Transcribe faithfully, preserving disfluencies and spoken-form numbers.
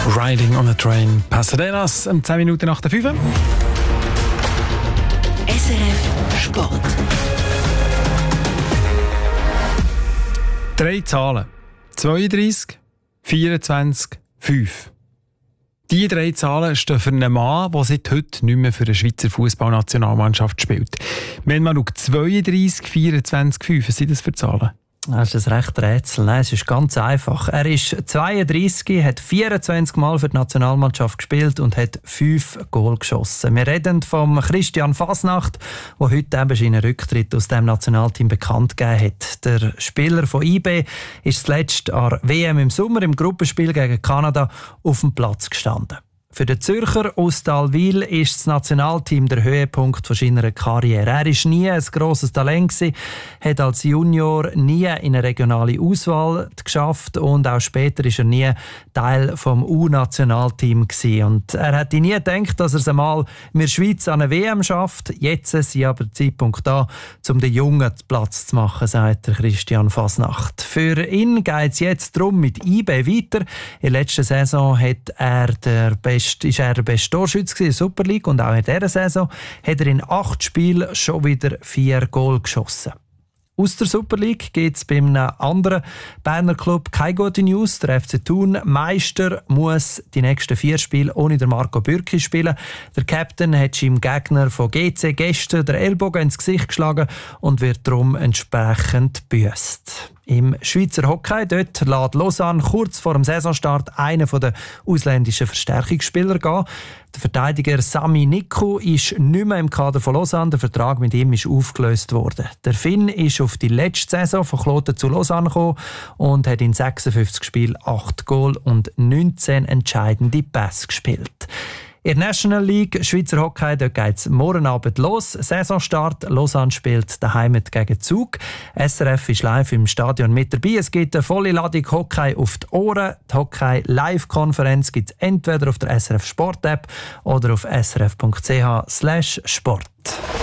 Riding on a Train. Pasadenas, um zehn Minuten nach der fünf. S R F Sport. Drei Zahlen. zweiunddreissig, vierundzwanzig, fünf. Die drei Zahlen stehen für einen Mann, der seit heute nicht mehr für die Schweizer Fußballnationalmannschaft spielt. Wenn man schaut, zweiunddreissig, vierundzwanzig, fünf, was sind das für Zahlen? Das ist ein recht Rätsel. Nein, es ist ganz einfach. Er ist zweiunddreissig, hat vierundzwanzig Mal für die Nationalmannschaft gespielt und hat fünf Goal geschossen. Wir reden vom Christian Fasnacht, der heute eben seinen Rücktritt aus dem Nationalteam bekannt gegeben hat. Der Spieler von I B ist zuletzt an der W M im Sommer im Gruppenspiel gegen Kanada auf dem Platz gestanden. Für den Zürcher aus Dalwil ist das Nationalteam der Höhepunkt seiner Karriere. Er war nie ein grosses Talent, hat als Junior nie in eine regionale Auswahl geschafft und auch später war er nie Teil des U-Nationalteams. Und er hätte nie gedacht, dass er es einmal in der Schweiz an eine W M schafft. Jetzt ist aber der Zeitpunkt da, um den Jungen Platz zu machen, sagt der Christian Fasnacht. Für ihn geht es jetzt darum mit I B weiter. In der letzten Saison hat er der beste ist er der beste Torschütze in der Super League und auch in dieser Saison hat er in acht Spielen schon wieder vier Goal geschossen. Aus der Super League gibt es bei einem anderen Berner Club keine gute News. Der F C Thun, Meister, muss die nächsten vier Spiele ohne den Marco Bürki spielen. Der Captain hat seinem Gegner von G C gestern den Ellbogen ins Gesicht geschlagen und wird darum entsprechend gebüßt. Im Schweizer Hockey dort lässt Lausanne kurz vor dem Saisonstart einen der ausländischen Verstärkungsspieler gehen. Der Verteidiger Sami Nikku ist nicht mehr im Kader von Lausanne. Der Vertrag mit ihm ist aufgelöst worden. Der Finn ist auf die letzte Saison von Kloten zu Lausanne gekommen und hat in sechsundfünfzig Spielen acht Goal und neunzehn entscheidende Pässe gespielt. In der National League Schweizer Hockey geht es morgen Abend los. Saisonstart. Lausanne spielt daheim gegen Zug. S R F ist live im Stadion mit dabei. Es gibt eine volle Ladung Hockey auf die Ohren. Die Hockey-Live-Konferenz gibt es entweder auf der S R F Sport-App oder auf srf punkt c h slash sport.